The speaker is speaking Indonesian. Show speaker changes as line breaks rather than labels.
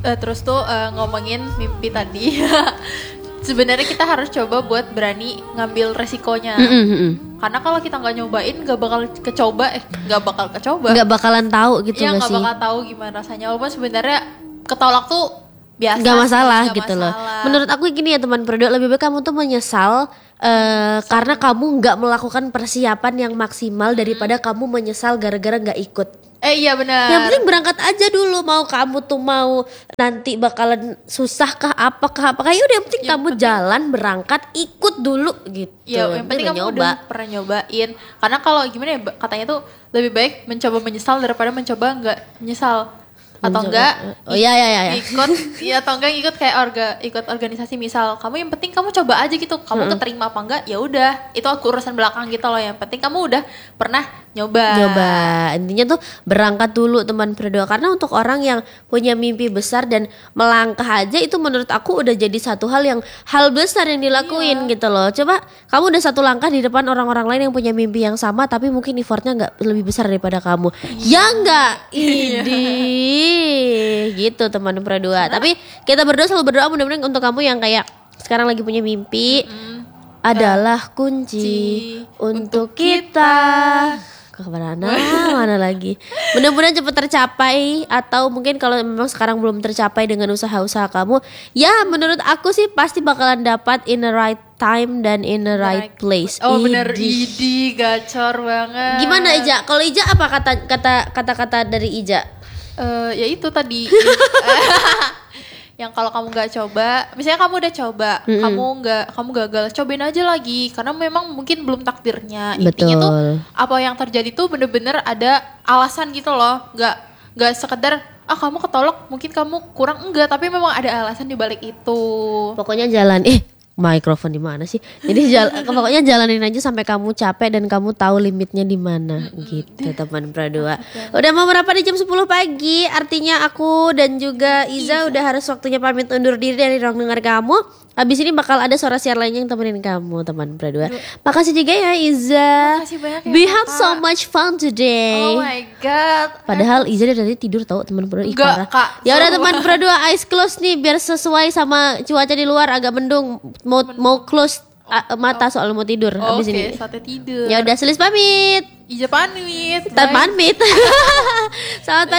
Terus tuh ngomongin mimpi tadi. Sebenarnya kita harus coba buat berani ngambil resikonya. Karena kalau kita nggak nyobain, nggak bakal kecoba.
Nggak bakalan tahu gitu
ya,
nggak sih?
Nggak bakal tahu gimana rasanya. Walaupun sebenarnya ketolak tuh biasa.
Nggak masalah
nggak
gitu
masalah.
loh. Menurut aku gini ya teman Prodo, lebih baik kamu tuh menyesal karena kamu nggak melakukan persiapan yang maksimal daripada kamu menyesal gara-gara nggak ikut.
Iya benar.
Yang penting berangkat aja dulu. Mau kamu tuh mau nanti bakalan susah kah apakah udah yang penting kamu jalan berangkat ikut dulu gitu.
Iya, yang penting kamu udah pernah nyobain. Karena kalau gimana ya, katanya tuh lebih baik mencoba menyesal daripada mencoba nggak menyesal. Atau enggak atau enggak ikut kayak ikut organisasi, misal kamu yang penting kamu coba aja gitu, kamu keterima apa enggak ya udah, itu urusan belakang gitu loh, yang penting kamu udah pernah nyoba.
Intinya tuh berangkat dulu teman Prodo, karena untuk orang yang punya mimpi besar dan melangkah aja itu menurut aku udah jadi satu hal besar yang dilakuin gitu loh. Coba kamu udah satu langkah di depan orang-orang lain yang punya mimpi yang sama tapi mungkin effortnya nggak lebih besar daripada kamu. Ya enggak gitu teman Pradua. Tapi kita berdua selalu berdoa mudah-mudahan untuk kamu yang kayak sekarang lagi punya mimpi adalah kunci untuk kita. Mana lagi? Mudah-mudahan cepat tercapai, atau mungkin kalau memang sekarang belum tercapai dengan usaha-usaha kamu, ya menurut aku sih pasti bakalan dapat in the right time dan in the right place.
Oh bener, gacor banget.
Gimana Ija? Kalau Ija apa kata-kata dari Ija?
Ya itu tadi yang kalau kamu nggak coba, misalnya kamu udah coba, kamu gagal, cobain aja lagi, karena memang mungkin belum takdirnya. Intinya tuh apa yang terjadi tuh bener-bener ada alasan gitu loh, nggak sekedar kamu ketolak mungkin kamu kurang, enggak, tapi memang ada alasan di balik itu.
Pokoknya jalan mikrofon di mana sih? Jadi pokoknya jalanin aja sampai kamu capek dan kamu tahu limitnya di mana gitu teman Pradua. Udah mau berapa di jam 10 pagi? Artinya aku dan juga Iza udah harus waktunya pamit undur diri dari ruang dengar kamu. Habis ini bakal ada suara siar lainnya yang temenin kamu teman Pradua. Makasih juga ya Iza.
Makasih banyak ya.
We had so much fun today.
Oh my god.
Padahal Iza dari tadi tidur tahu teman Pradua.
Enggak, Kak.
Ya udah teman Pradua, eyes close nih biar sesuai sama cuaca di luar agak mendung. Mau close mata soal mau tidur habis ini.
Oke, saatnya tidur.
Ya udah, Selis pamit.
Ija pamit.
Kita pamit. Selamat